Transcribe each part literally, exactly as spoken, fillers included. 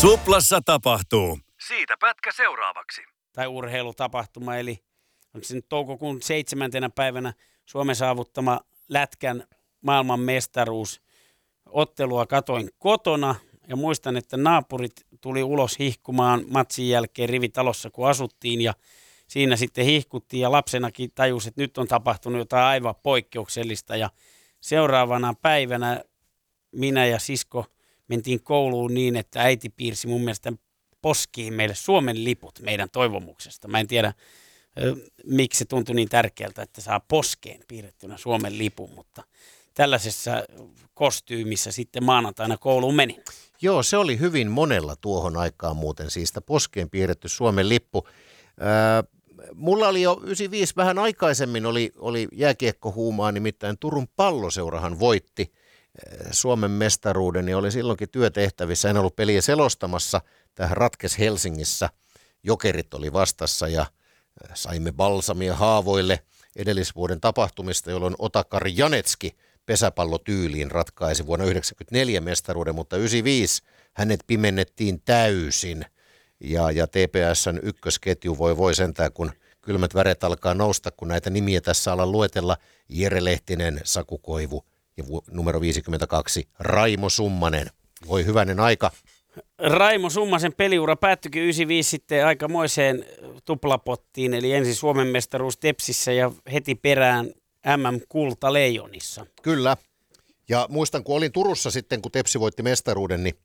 Suplassa tapahtuu. Siitä pätkä seuraavaksi. Tai urheilutapahtuma, eli onko se nyt toukokuun seitsemäntenä päivänä Suomen saavuttama lätkän maailmanmestaruus. Ottelua katoin kotona ja muistan, että naapurit tuli ulos hihkumaan matsin jälkeen rivitalossa, kun asuttiin ja siinä sitten hihkuttiin ja lapsenakin tajusi, että nyt on tapahtunut jotain aivan poikkeuksellista ja seuraavana päivänä minä ja sisko mentiin kouluun niin, että äiti piirsi mun mielestä poskiin meille Suomen liput meidän toivomuksesta. Mä en tiedä, miksi se tuntui niin tärkeältä, että saa poskeen piirrettynä Suomen lipun, mutta tällaisessa kostyymissä sitten maanantaina kouluun meni. Joo, se oli hyvin monella tuohon aikaan muuten, siis poskeen piirretty Suomen lippu. Ää, mulla oli jo yhdeksänkymmentäviisi vähän aikaisemmin oli, oli jääkiekkohuumaa, nimittäin Turun Palloseurahan voitti Suomen mestaruuden ja oli silloinkin työtehtävissä. En ollut peliä selostamassa, tähän ratkesi Helsingissä. Jokerit oli vastassa ja saimme balsamia haavoille edellisvuoden tapahtumista, jolloin Otakar Janetski pesäpallotyyliin ratkaisi vuonna yhdeksänkymmentäneljä mestaruuden, mutta yhdeksänkymmentäviisi hänet pimennettiin täysin. Ja, ja T P S:n ykkösketju voi voi sentään, kun kylmät väret alkaa nousta, kun näitä nimiä tässä alan luetella. Jere Lehtinen, Saku Koivu ja vu- numero viisikymmentäkaksi, Raimo Summanen. Voi hyvänen aika. Raimo Summasen peliura päättyikin yhdeksänkymmentäviisi sitten aikamoiseen tuplapottiin, eli ensin Suomen mestaruus Tepsissä ja heti perään M M-kulta Leijonissa. Kyllä. Ja muistan, kun olin Turussa sitten, kun Tepsi voitti mestaruuden, niin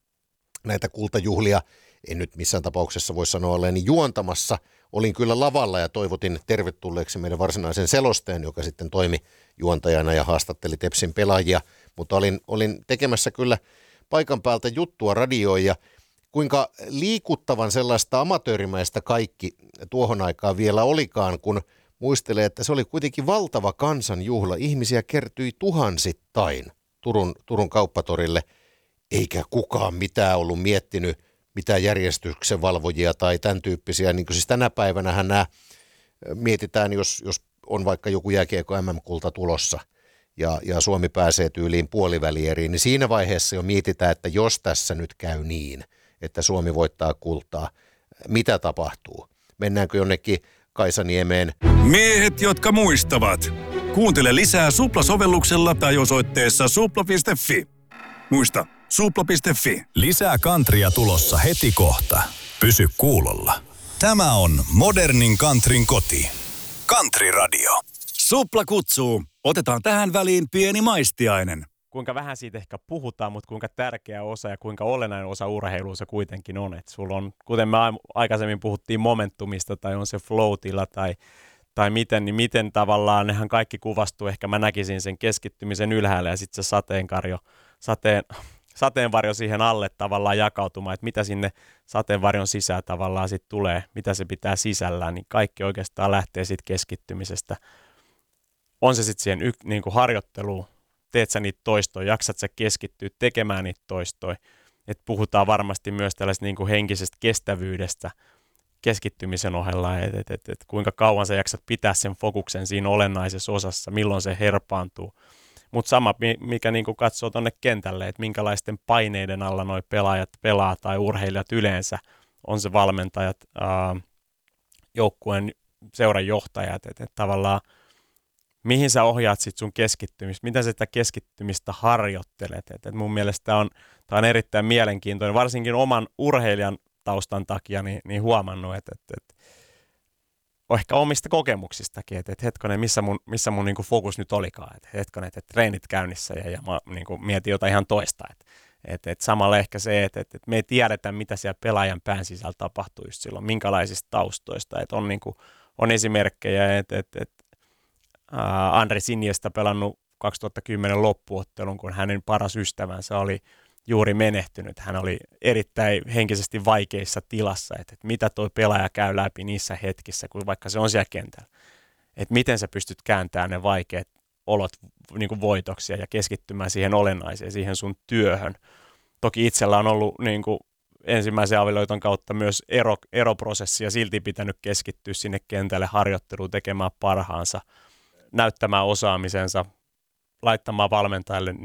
näitä kultajuhlia, en nyt missään tapauksessa voi sanoa olleeni juontamassa, olin kyllä lavalla ja toivotin tervetulleeksi meidän varsinaisen selosteen, joka sitten toimi juontajana ja haastatteli Tepsin pelaajia, mutta olin, olin tekemässä kyllä paikan päältä juttua radioon ja kuinka liikuttavan sellaista amatöörimäistä kaikki tuohon aikaan vielä olikaan, kun muistelee, että se oli kuitenkin valtava kansanjuhla. Ihmisiä kertyi tuhansittain Turun, Turun kauppatorille, eikä kukaan mitään ollut miettinyt, mitään järjestyksen valvojia tai tämän tyyppisiä. Niin kuin siis tänä päivänähän nämä mietitään, jos, jos on vaikka joku jääkiekko M M-kulta tulossa ja, ja Suomi pääsee tyyliin puolivälieriin, niin siinä vaiheessa jo mietitään, että jos tässä nyt käy niin, että Suomi voittaa kultaa, mitä tapahtuu? Mennäänkö jonnekin Kaisaniemeen? Miehet, jotka muistavat. Kuuntele lisää Supla-sovelluksella tai osoitteessa supla piste fi. Muista, supla piste fi. Lisää countrya tulossa heti kohta. Pysy kuulolla. Tämä on modernin countryn koti. Country Radio. Supla kutsuu. Otetaan tähän väliin pieni maistiainen. Kuinka vähän siitä ehkä puhutaan, mutta kuinka tärkeä osa ja kuinka olennainen osa urheilua se kuitenkin on. Et sulla on, kuten me aikaisemmin puhuttiin momentumista tai on se flow-tila tai, tai miten, niin miten tavallaan nehän kaikki kuvastuu. Ehkä mä näkisin sen keskittymisen ylhäällä ja sitten se sateenkarjo, sateen, sateenvarjo siihen alle tavallaan jakautumaan, että mitä sinne sateenvarjon sisään tavallaan sitten tulee, mitä se pitää sisällään, niin kaikki oikeastaan lähtee siitä keskittymisestä. On se sitten siihen y- niin kuin harjoitteluun. Teet sä niitä toistoja, jaksat sä keskittyä tekemään niitä toistoja. Et puhutaan varmasti myös tällaisesta niin kuin henkisestä kestävyydestä keskittymisen ohella, että et, et, et kuinka kauan sä jaksat pitää sen fokuksen siinä olennaisessa osassa, milloin se herpaantuu. Mutta sama, mikä niin kuin katsoo tuonne kentälle, että minkälaisten paineiden alla noi pelaajat pelaa tai urheilijat yleensä, on se valmentajat, ää, joukkueen seuran johtajat, että et tavallaan mihin sä ohjaat sit sun keskittymistä, miten sä sitä keskittymistä harjoittelet. Et, et mun mielestä tämä on, on erittäin mielenkiintoinen, varsinkin oman urheilijan taustan takia niin, niin huomannut, että et, et, ehkä omista kokemuksistakin, että et hetkonen, missä mun, missä mun niinku fokus nyt olikaan, että hetkonen, että et treenit käynnissä ja, ja mä niinku mietin jotain ihan toista. Että et, et samalla ehkä se, että et, et me ei tiedetä, mitä siellä pelaajan pään sisällä tapahtuu just silloin, minkälaisista taustoista, että on, niinku, on esimerkkejä, että et, et, Andres Iniesta pelannut kaksituhattakymmenen loppuottelun, kun hänen paras ystävänsä oli juuri menehtynyt. Hän oli erittäin henkisesti vaikeissa tilassa, että, että mitä tuo pelaaja käy läpi niissä hetkissä, kun vaikka se on siellä kentällä. Että miten sä pystyt kääntämään ne vaikeat olot niin kuin voitoksia ja keskittymään siihen olennaiseen, siihen sun työhön. Toki itsellä on ollut niin kuin ensimmäisen avioliiton kautta myös ero, eroprosessi ja silti pitänyt keskittyä sinne kentälle harjoitteluun, tekemään parhaansa, näyttämään osaamisensa, laittamaan valmentajalle